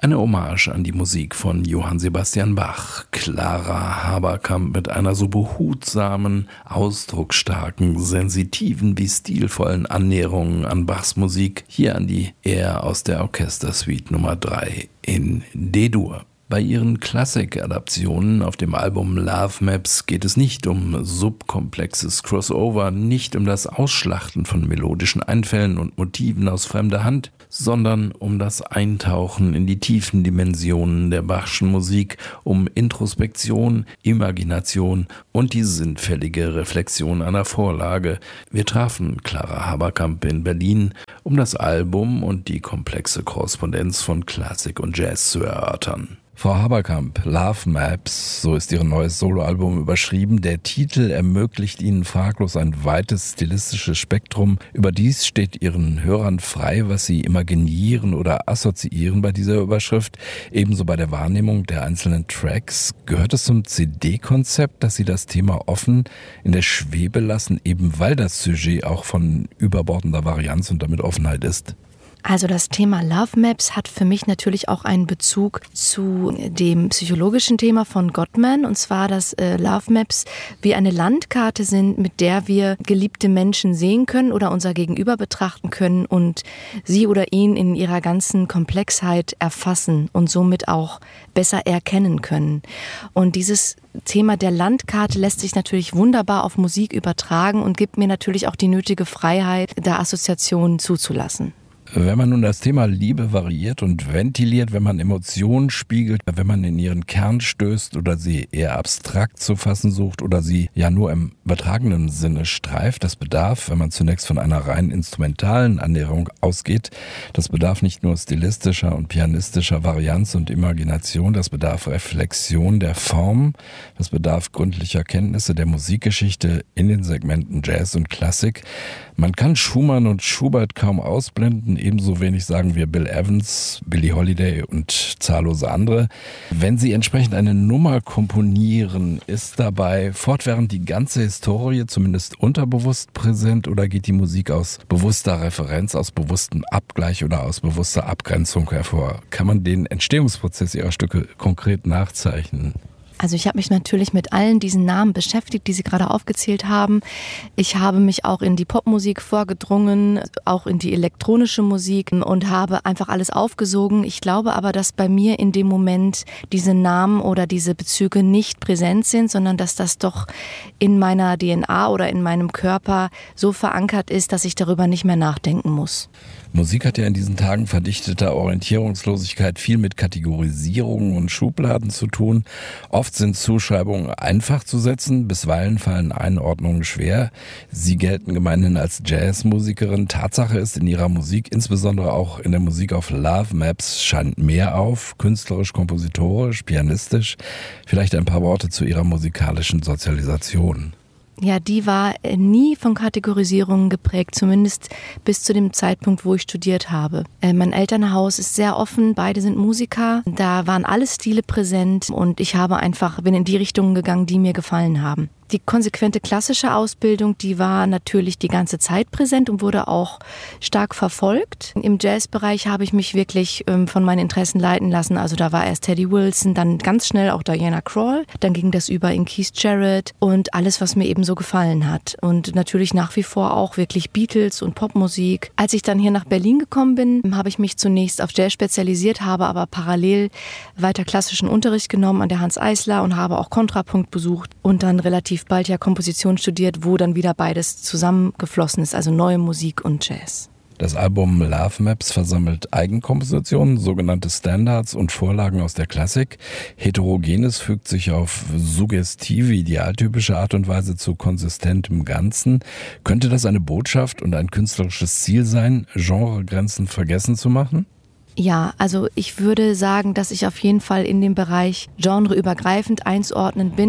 Eine Hommage an die Musik von Johann Sebastian Bach. Clara Haberkamp mit einer so behutsamen, ausdrucksstarken, sensitiven wie stilvollen Annäherung an Bachs Musik. Hier an die Air aus der Orchestersuite Nummer 3 in D-Dur. Bei ihren Klassik-Adaptionen auf dem Album Love Maps geht es nicht um subkomplexes Crossover, nicht um das Ausschlachten von melodischen Einfällen und Motiven aus fremder Hand, sondern um das Eintauchen in die tiefen Dimensionen der Bachschen Musik, um Introspektion, Imagination und die sinnfällige Reflexion einer Vorlage. Wir trafen Clara Haberkamp in Berlin, um das Album und die komplexe Korrespondenz von Klassik und Jazz zu erörtern. Frau Haberkamp, Love Maps, so ist Ihr neues Soloalbum überschrieben. Der Titel ermöglicht Ihnen fraglos ein weites stilistisches Spektrum. Überdies steht Ihren Hörern frei, was sie imaginieren oder assoziieren bei dieser Überschrift. Ebenso bei der Wahrnehmung der einzelnen Tracks. Gehört es zum CD-Konzept, dass Sie das Thema offen in der Schwebe lassen, eben weil das Sujet auch von überbordender Varianz und damit Offenheit ist? Also das Thema Love Maps hat für mich natürlich auch einen Bezug zu dem psychologischen Thema von Gottman, und zwar, dass Love Maps wie eine Landkarte sind, mit der wir geliebte Menschen sehen können oder unser Gegenüber betrachten können und sie oder ihn in ihrer ganzen Komplexheit erfassen und somit auch besser erkennen können. Und dieses Thema der Landkarte lässt sich natürlich wunderbar auf Musik übertragen und gibt mir natürlich auch die nötige Freiheit, da Assoziationen zuzulassen. Wenn man nun das Thema Liebe variiert und ventiliert, wenn man Emotionen spiegelt, wenn man in ihren Kern stößt oder sie eher abstrakt zu fassen sucht oder sie ja nur im übertragenen Sinne streift, das bedarf, wenn man zunächst von einer rein instrumentalen Annäherung ausgeht, das bedarf nicht nur stilistischer und pianistischer Varianz und Imagination, das bedarf Reflexion der Form, das bedarf gründlicher Kenntnisse der Musikgeschichte in den Segmenten Jazz und Klassik. Man kann Schumann und Schubert kaum ausblenden, ebenso wenig sagen wir Bill Evans, Billie Holiday und zahllose andere. Wenn Sie entsprechend eine Nummer komponieren, ist dabei fortwährend die ganze Historie zumindest unterbewusst präsent oder geht die Musik aus bewusster Referenz, aus bewusstem Abgleich oder aus bewusster Abgrenzung hervor? Kann man den Entstehungsprozess Ihrer Stücke konkret nachzeichnen? Also ich habe mich natürlich mit allen diesen Namen beschäftigt, die Sie gerade aufgezählt haben. Ich habe mich auch in die Popmusik vorgedrungen, auch in die elektronische Musik und habe einfach alles aufgesogen. Ich glaube aber, dass bei mir in dem Moment diese Namen oder diese Bezüge nicht präsent sind, sondern dass das doch in meiner DNA oder in meinem Körper so verankert ist, dass ich darüber nicht mehr nachdenken muss. Musik hat ja in diesen Tagen verdichteter Orientierungslosigkeit viel mit Kategorisierungen und Schubladen zu tun. Oft sind Zuschreibungen einfach zu setzen, bisweilen fallen Einordnungen schwer. Sie gelten gemeinhin als Jazzmusikerin. Tatsache ist, in ihrer Musik, insbesondere auch in der Musik auf Love Maps, scheint mehr auf, künstlerisch, kompositorisch, pianistisch. Vielleicht ein paar Worte zu ihrer musikalischen Sozialisation. Ja, die war nie von Kategorisierungen geprägt, zumindest bis zu dem Zeitpunkt, wo ich studiert habe. Mein Elternhaus ist sehr offen, beide sind Musiker, da waren alle Stile präsent und ich bin in die Richtungen gegangen, die mir gefallen haben. Die konsequente klassische Ausbildung, die war natürlich die ganze Zeit präsent und wurde auch stark verfolgt. Im Jazzbereich habe ich mich wirklich von meinen Interessen leiten lassen. Also da war erst Teddy Wilson, dann ganz schnell auch Diana Krall. Dann ging das über in Keith Jarrett und alles, was mir eben so gefallen hat. Und natürlich nach wie vor auch wirklich Beatles und Popmusik. Als ich dann hier nach Berlin gekommen bin, habe ich mich zunächst auf Jazz spezialisiert, habe aber parallel weiter klassischen Unterricht genommen an der Hans Eisler und habe auch Kontrapunkt besucht und dann relativ bald ja Komposition studiert, wo dann wieder beides zusammengeflossen ist, also neue Musik und Jazz. Das Album Love Maps versammelt Eigenkompositionen, sogenannte Standards und Vorlagen aus der Klassik. Heterogenes fügt sich auf suggestive, idealtypische Art und Weise zu konsistentem Ganzen. Könnte das eine Botschaft und ein künstlerisches Ziel sein, Genregrenzen vergessen zu machen? Ja, also ich würde sagen, dass ich auf jeden Fall in dem Bereich genreübergreifend einzuordnen bin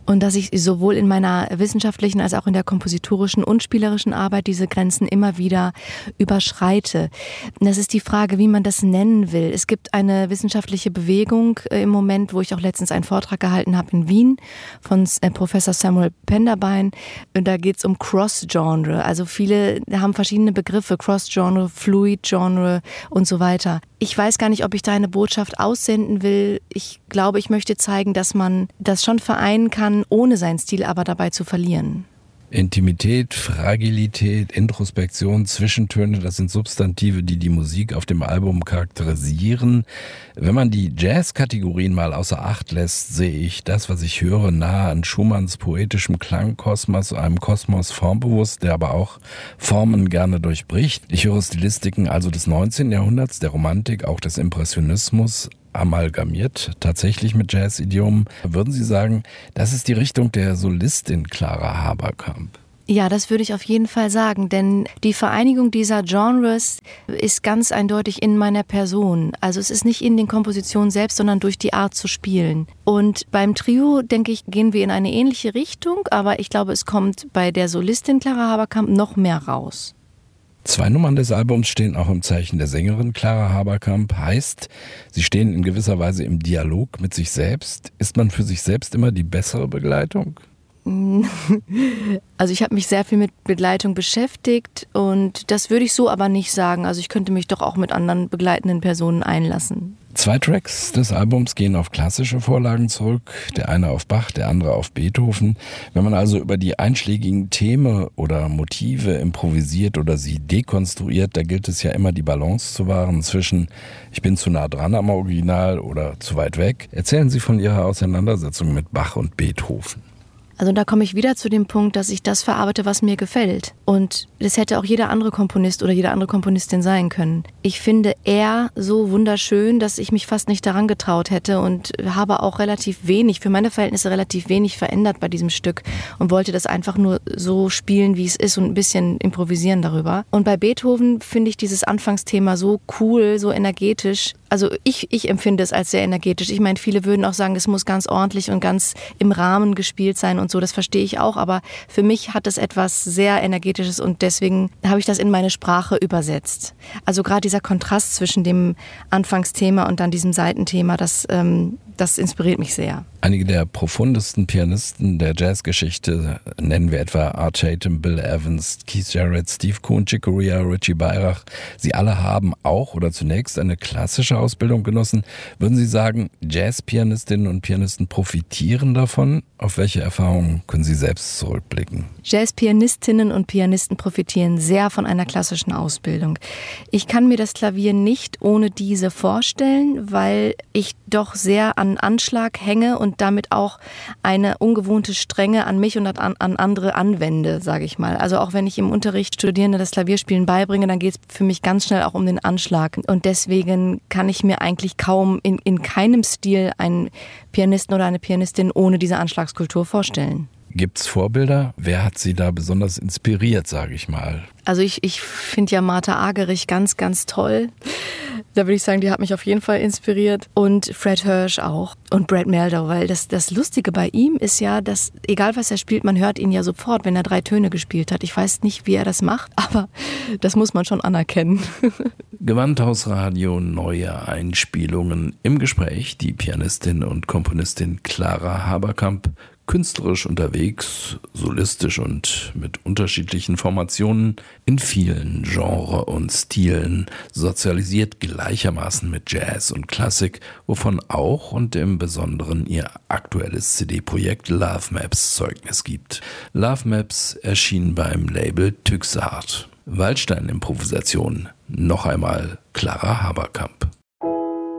Und dass ich sowohl in meiner wissenschaftlichen als auch in der kompositorischen und spielerischen Arbeit diese Grenzen immer wieder überschreite. Das ist die Frage, wie man das nennen will. Es gibt eine wissenschaftliche Bewegung im Moment, wo ich auch letztens einen Vortrag gehalten habe in Wien von Professor Samuel Penderbein. Und da geht es um Cross-Genre. Also viele haben verschiedene Begriffe, Cross-Genre, Fluid-Genre und so weiter. Ich weiß gar nicht, ob ich da eine Botschaft aussenden will. Ich glaube, ich möchte zeigen, dass man das schon vereinen kann, ohne seinen Stil aber dabei zu verlieren. Intimität, Fragilität, Introspektion, Zwischentöne, das sind Substantive, die die Musik auf dem Album charakterisieren. Wenn man die Jazz-Kategorien mal außer Acht lässt, sehe ich das, was ich höre, nahe an Schumanns poetischem Klangkosmos, einem Kosmos formbewusst, der aber auch Formen gerne durchbricht. Ich höre Stilistiken also des 19. Jahrhunderts, der Romantik, auch des Impressionismus, amalgamiert, tatsächlich mit Jazz-Idiomen. Würden Sie sagen, das ist die Richtung der Solistin Clara Haberkamp? Ja, das würde ich auf jeden Fall sagen, denn die Vereinigung dieser Genres ist ganz eindeutig in meiner Person. Also es ist nicht in den Kompositionen selbst, sondern durch die Art zu spielen. Und beim Trio, denke ich, gehen wir in eine ähnliche Richtung, aber ich glaube, es kommt bei der Solistin Clara Haberkamp noch mehr raus. 2 Nummern des Albums stehen auch im Zeichen der Sängerin Clara Haberkamp. Heißt, sie stehen in gewisser Weise im Dialog mit sich selbst. Ist man für sich selbst immer die bessere Begleitung? Also ich habe mich sehr viel mit Begleitung beschäftigt und das würde ich so aber nicht sagen. Also ich könnte mich doch auch mit anderen begleitenden Personen einlassen. 2 Tracks des Albums gehen auf klassische Vorlagen zurück, der eine auf Bach, der andere auf Beethoven. Wenn man also über die einschlägigen Themen oder Motive improvisiert oder sie dekonstruiert, da gilt es ja immer, die Balance zu wahren zwischen ich bin zu nah dran am Original oder zu weit weg. Erzählen Sie von Ihrer Auseinandersetzung mit Bach und Beethoven. Also da komme ich wieder zu dem Punkt, dass ich das verarbeite, was mir gefällt. Und das hätte auch jeder andere Komponist oder jede andere Komponistin sein können. Ich finde er so wunderschön, dass ich mich fast nicht daran getraut hätte und habe auch relativ wenig, für meine Verhältnisse relativ wenig verändert bei diesem Stück und wollte das einfach nur so spielen, wie es ist und ein bisschen improvisieren darüber. Und bei Beethoven finde ich dieses Anfangsthema so cool, so energetisch. Also ich empfinde es als sehr energetisch. Ich meine, viele würden auch sagen, es muss ganz ordentlich und ganz im Rahmen gespielt sein und so. Das verstehe ich auch, aber für mich hat es etwas sehr Energetisches und deswegen habe ich das in meine Sprache übersetzt. Also gerade dieser Kontrast zwischen dem Anfangsthema und dann diesem Seitenthema, das inspiriert mich sehr. Einige der profundesten Pianisten der Jazzgeschichte nennen wir etwa Art Tatum, Bill Evans, Keith Jarrett, Steve Kuhn, Chick Corea, Richie Beirach. Sie alle haben auch oder zunächst eine klassische Ausbildung genossen. Würden Sie sagen, Jazzpianistinnen und Pianisten profitieren davon? Auf welche Erfahrungen können Sie selbst zurückblicken? Jazzpianistinnen und Pianisten profitieren sehr von einer klassischen Ausbildung. Ich kann mir das Klavier nicht ohne diese vorstellen, weil ich doch sehr an Anschlag hänge und damit auch eine ungewohnte Strenge an mich und an andere anwende, sage ich mal. Also auch wenn ich im Unterricht Studierende das Klavierspielen beibringe, dann geht es für mich ganz schnell auch um den Anschlag. Und deswegen kann ich mir eigentlich kaum in keinem Stil einen Pianisten oder eine Pianistin ohne diese Anschlagskultur vorstellen. Gibt's Vorbilder? Wer hat Sie da besonders inspiriert, sage ich mal? Also ich finde ja Martha Argerich ganz, ganz toll. Da würde ich sagen, die hat mich auf jeden Fall inspiriert. Und Fred Hirsch auch. Und Brad Mehldau, weil das Lustige bei ihm ist ja, dass egal was er spielt, man hört ihn ja sofort, wenn er 3 Töne gespielt hat. Ich weiß nicht, wie er das macht, aber das muss man schon anerkennen. Gewandhausradio, neue Einspielungen. Im Gespräch die Pianistin und Komponistin Clara Haberkamp, künstlerisch unterwegs, solistisch und mit unterschiedlichen Formationen in vielen Genres und Stilen, sozialisiert gleichermaßen mit Jazz und Klassik, wovon auch und im Besonderen ihr aktuelles CD-Projekt Love Maps Zeugnis gibt. Love Maps erschien beim Label Tyxart. Waldstein-Improvisation, noch einmal Clara Haberkamp.